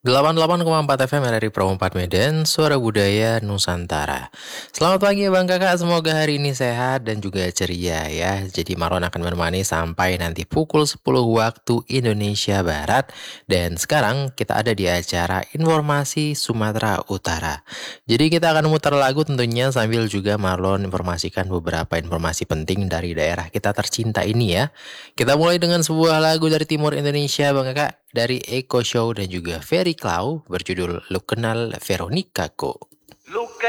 88,4 FM RRI Pro 4 Medan, Suara Budaya Nusantara. Selamat pagi Bang Kakak, semoga hari ini sehat dan juga ceria ya. Jadi Marlon akan menemani sampai nanti pukul 10 waktu Indonesia Barat. Dan sekarang kita ada di acara Informasi Sumatera Utara. Jadi kita akan memutar lagu tentunya sambil juga Marlon informasikan beberapa informasi penting dari daerah kita tercinta ini ya. Kita mulai dengan sebuah lagu dari Timur Indonesia Bang Kakak, dari Eko Show dan juga Ferry Cloud berjudul Lu Kenal Veronica Ko.